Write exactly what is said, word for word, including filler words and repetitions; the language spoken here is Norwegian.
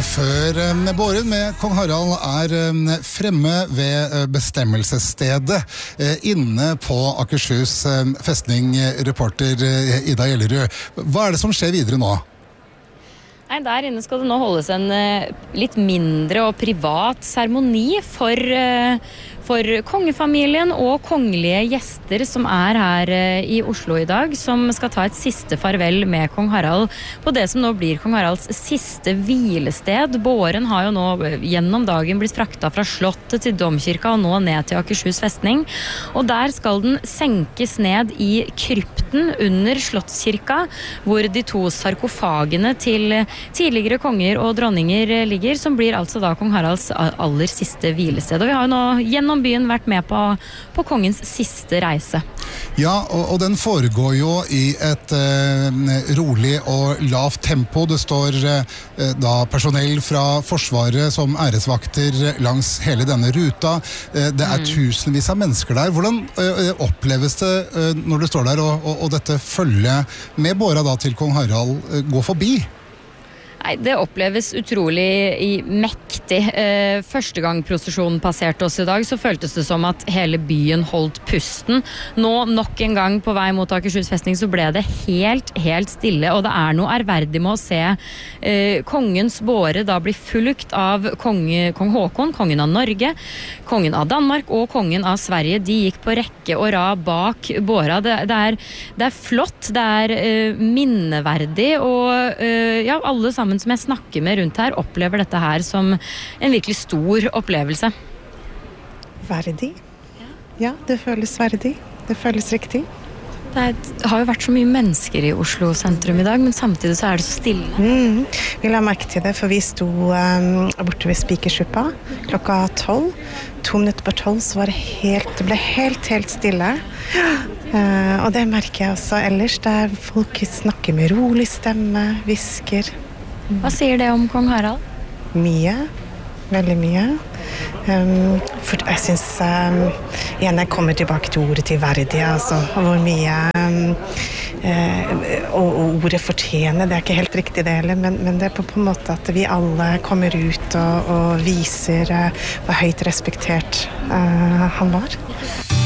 før båren med kong Harald er fremme ved bestemmelsesstedet inne på Akershus festning, reporter Ida Gjellerud. Hva er det som skjer videre nå? Nei, der inne skal det nå holdes en litt mindre og privat seremoni for, for kongefamilien og kongelige gjester som er her i Oslo i dag, som skal ta et siste farvel med kong Harald på det som nå blir kong Haralds siste hvilested. Båren har jo nå gjennom dagen blitt frakta fra slottet til domkirka og nå ned til Akershus festning, og der skal den senkes ned i krypten under slottskirka, hvor de to sarkofagene til tidligere konger og dronninger ligger, som blir altså da kong Haralds aller siste hvilested. Og vi har jo nå gjennom byen vært med på, på kongens siste reise. Ja, og, og den foregår jo i et eh, rolig og lavt tempo. Det står eh, da personell fra Forsvaret som æresvakter langs hele denne ruta. Eh, det er mm. tusenvis av mennesker der. Hvordan eh, oppleves det eh, når du står der og, og, og dette følget med båra da til kong Harald eh, går forbi? Nei, det oppleves utrolig mektig. Eh, første gang prosesjonen passerte oss i dag, så føltes det som at hele byen holdt pusten. Nå, nok en gang på vei mot Akershus festning, så ble det helt, helt stille, og det er noe ærverdig med å se eh, kongens båre da bli fulgt av konge, kong Håkon, kongen av Norge, kongen av Danmark og kongen av Sverige. De gikk på rekke og rad bak båra. Det, det, er, det er flott, det er eh, minneverdig, og eh, ja, alle sammen som jeg snakker med rundt her opplever dette her som en virkelig stor opplevelse. Verdig? Ja, det føles verdig. Det føles riktig. Det, er, det har jo vært så mye mennesker i Oslo sentrum i dag, men samtidig så er det så stille. Mm, vi la merke til det, for vi sto um, borte ved Spikersuppa klokka tolv. To minutter på tolv så var det helt, det ble helt, helt stille. Uh, og det merker jeg også ellers, der folk snakker med rolig stemme, hvisker. Hva sier det om kong Harald? Mye, veldig mye. Um, for jeg synes, um, igjen jeg kommer tilbake til ordet til verdig, altså, hvor mye, um, uh, og, og ordet fortjener, det er ikke helt riktig det heller, men, men det er på, på en måte at vi alle kommer ut og, og viser uh, hvor høyt respektert uh, han var.